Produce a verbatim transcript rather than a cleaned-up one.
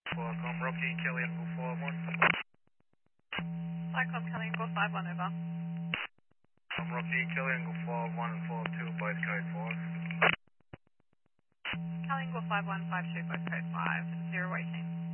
Welcome, Rocky, Kelly, Angle four one. Cyclone Kelly, go five one over. I'm Rocky, Kelly, Angle four one and four two, both code four. Kelly, go five one, five two, both code five, zero eighteen.